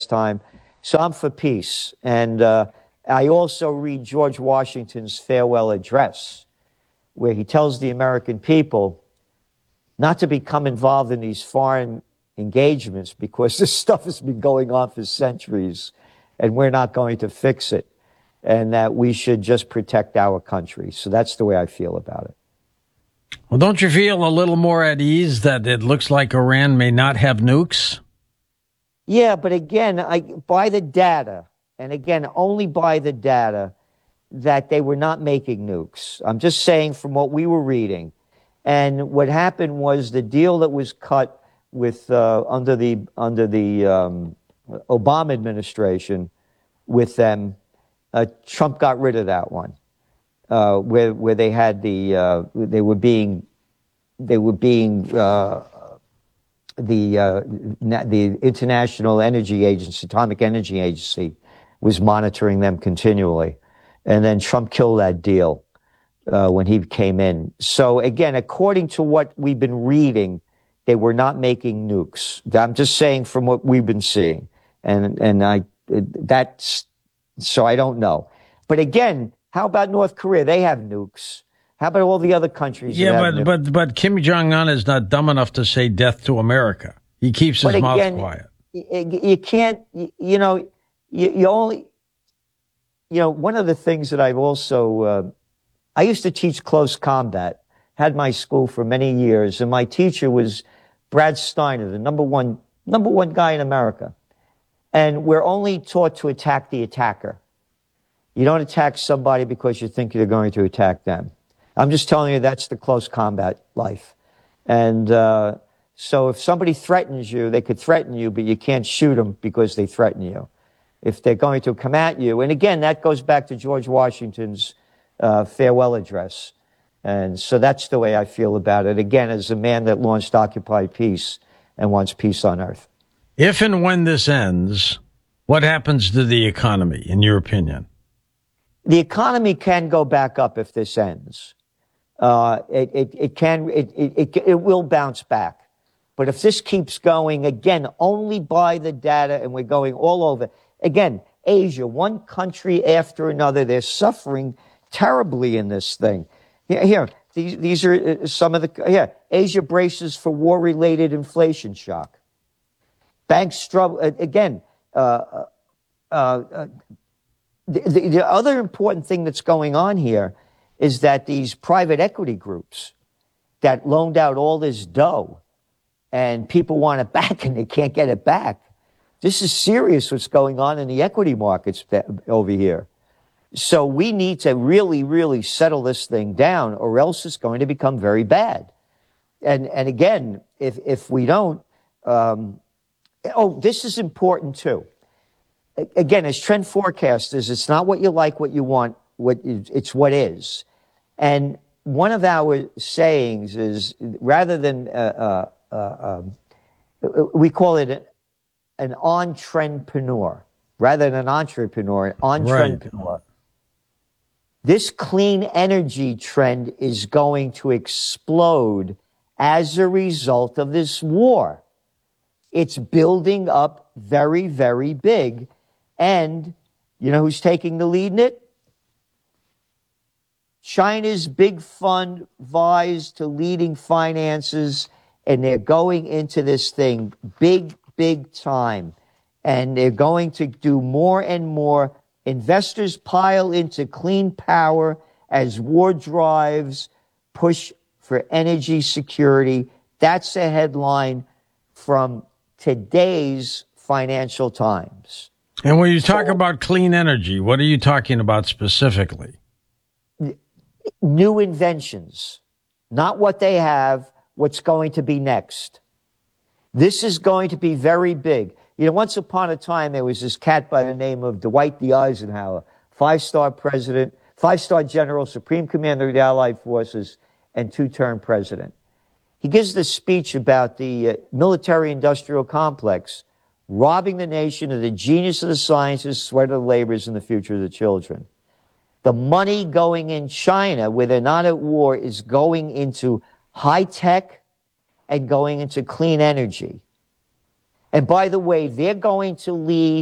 time. So I'm for peace. And I also read George Washington's farewell address, where he tells the American people not to become involved in these foreign engagements because this stuff has been going on for centuries and we're not going to fix it, and that we should just protect our country. So that's the way I feel about it. Well, don't you feel a little more at ease that it looks like Iran may not have nukes? Yeah, but again, by the data, and again, only by the data, that they were not making nukes. I'm just saying from what we were reading. And what happened was the deal that was cut with under the Obama administration with them, Trump got rid of that one, where they had they were being the International Energy Agency, Atomic Energy Agency, was monitoring them continually. And then Trump killed that deal when he came in. So again, according to what we've been reading, they were not making nukes. I'm just saying from what we've been seeing. So I don't know. But again, how about North Korea? They have nukes. How about all the other countries? Yeah, but Kim Jong-un is not dumb enough to say death to America. He keeps his mouth quiet. You can't, you only, one of the things that I've also, I used to teach close combat, had my school for many years, and my teacher was Brad Steiner, the number one guy in America. And we're only taught to attack the attacker. You don't attack somebody because you think you're going to attack them. I'm just telling you that's the close combat life. And so if somebody threatens you, they could threaten you, but you can't shoot them because they threaten you. If they're going to come at you, and again, that goes back to George Washington's farewell address. And so that's the way I feel about it. Again, as a man that launched Occupy Peace and wants peace on earth. If and when this ends, what happens to the economy, in your opinion? The economy can go back up if this ends. It will bounce back. But if this keeps going, again, only by the data, and we're going all over. Again, Asia, one country after another, they're suffering terribly in this thing. Here, these are some of the, Asia braces for war-related inflation shock. Banks struggle, again, the other important thing that's going on here is that these private equity groups that loaned out all this dough and people want it back and they can't get it back. This is serious what's going on in the equity markets over here. So we need to really, really settle this thing down or else it's going to become very bad. And again, if we don't, this is important too. Again, as trend forecasters, it's not what you like, what you want, it's what is. And one of our sayings is, rather than, we call it an on-trendpreneur, rather than an entrepreneur, an on-trendpreneur. Right. This clean energy trend is going to explode as a result of this war. It's building up very, very big. And you know who's taking the lead in it? China's big fund vies to leading finances, and they're going into this thing big, big time. And they're going to do more and more. Investors pile into clean power as war drives push for energy security. That's a headline from today's Financial Times. And when you talk about clean energy, what are you talking about specifically? New inventions, not what they have, what's going to be next. This is going to be very big. You know, once upon a time, there was this cat by the name of Dwight D. Eisenhower, five-star president, five-star general, supreme commander of the Allied forces, and two-term president. He gives this speech about the military-industrial complex, robbing the nation of the genius of the sciences, sweat of the labors, and the future of the children. The money going in China, where they're not at war, is going into high-tech and going into clean energy. And by the way, they're going to lead